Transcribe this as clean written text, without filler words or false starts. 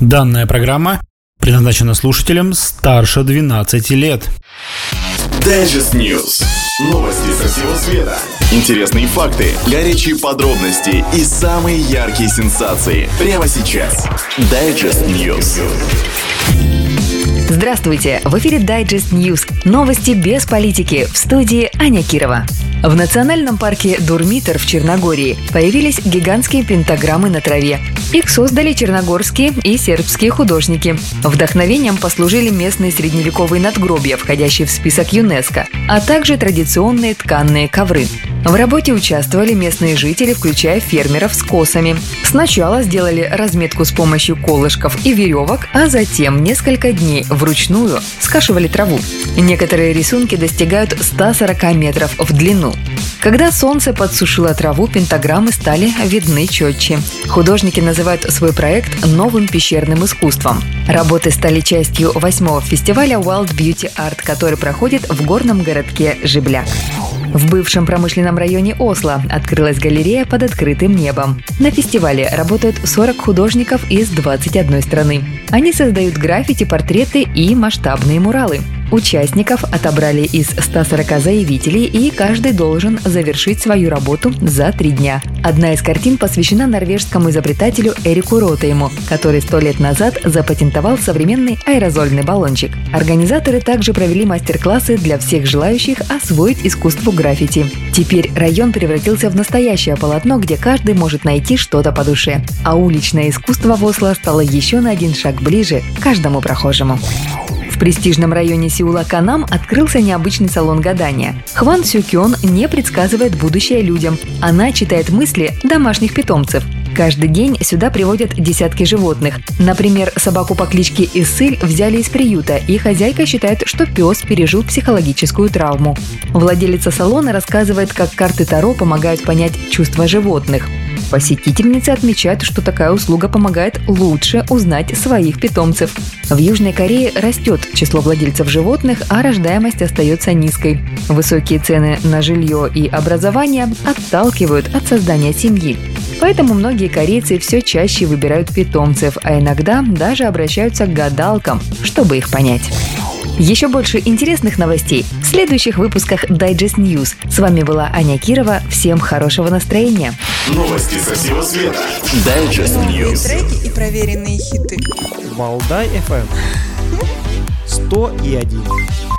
Данная программа предназначена слушателям старше 12 лет. Digest News. Новости со всего света. Интересные факты, горячие подробности и самые яркие сенсации. Прямо сейчас. Digest News. Здравствуйте! В эфире Digest News. Новости без политики. В студии Аня Кирова. В национальном парке Дурмитр в Черногории появились гигантские пентаграммы на траве. Их создали черногорские и сербские художники. Вдохновением послужили местные средневековые надгробия, входящие в список ЮНЕСКО, а также традиционные тканные ковры. В работе участвовали местные жители, включая фермеров с косами. Сначала сделали разметку с помощью колышков и веревок, а затем несколько дней вручную скашивали траву. Некоторые рисунки достигают 140 метров в длину. Когда солнце подсушило траву, пентаграммы стали видны четче. Художники называют свой проект новым пещерным искусством. Работы стали частью 8-го фестиваля Wild Beauty Art, который проходит в горном городке Жибляк. В бывшем промышленном районе Осло открылась галерея под открытым небом. На фестивале работают 40 художников из 21 страны. Они создают граффити, портреты и масштабные муралы. Участников отобрали из 140 заявителей, и каждый должен завершить свою работу за 3 дня. Одна из картин посвящена норвежскому изобретателю Эрику Ротейму, который 100 лет назад запатентовал современный аэрозольный баллончик. Организаторы также провели мастер-классы для всех желающих освоить искусство граффити. Теперь район превратился в настоящее полотно, где каждый может найти что-то по душе. А уличное искусство в Осло стало еще на один шаг ближе к каждому прохожему. В престижном районе Сеула Канам открылся необычный салон гадания. Хван Сюкён не предсказывает будущее людям. Она читает мысли домашних питомцев. Каждый день сюда приводят десятки животных. Например, собаку по кличке Исыль взяли из приюта, и хозяйка считает, что пес пережил психологическую травму. Владелица салона рассказывает, как карты Таро помогают понять чувства животных. Посетительницы отмечают, что такая услуга помогает лучше узнать своих питомцев. В Южной Корее растет число владельцев животных, а рождаемость остается низкой. Высокие цены на жилье и образование отталкивают от создания семьи. Поэтому многие корейцы все чаще выбирают питомцев, а иногда даже обращаются к гадалкам, чтобы их понять. Еще больше интересных новостей в следующих выпусках Digest News. С вами была Аня Кирова. Всем хорошего настроения. Новости со всего света. Digest News. Треки и проверенные хиты. Валдай FM 101.